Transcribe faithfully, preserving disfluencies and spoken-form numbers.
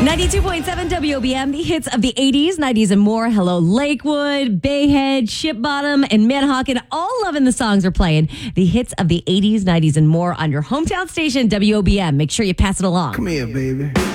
ninety-two point seven W O B M, the hits of the eighties, nineties, and more. Hello, Lakewood, Bayhead, Ship Bottom, and Manahawkin. All loving the songs are playing. The hits of the eighties, nineties, and more on your hometown station, W O B M. Make sure you pass it along. Come here, baby.